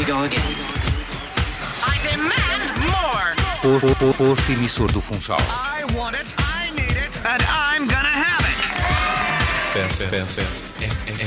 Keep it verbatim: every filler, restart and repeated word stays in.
go again. I demand more. Posto, posto, posto emissor do Funchal. I want it, I need it, and I'm gonna have it. Pen, pen, pen, pen.